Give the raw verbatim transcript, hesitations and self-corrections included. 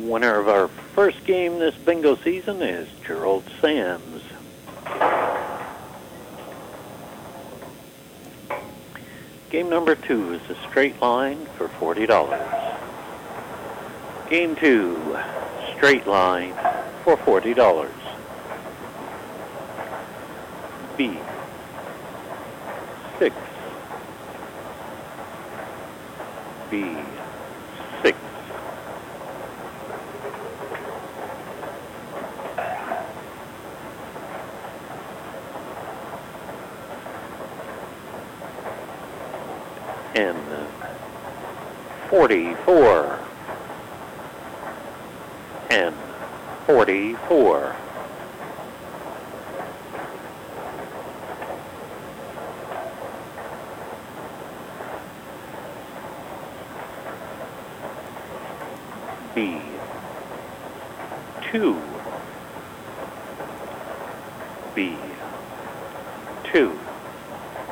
Winner of our first game this bingo season is Gerald Sands. Game number two is a straight line for forty dollars. Game two, straight line for forty dollars. B, six. B, six. N, forty-four. N, forty-four. B, two. B, two.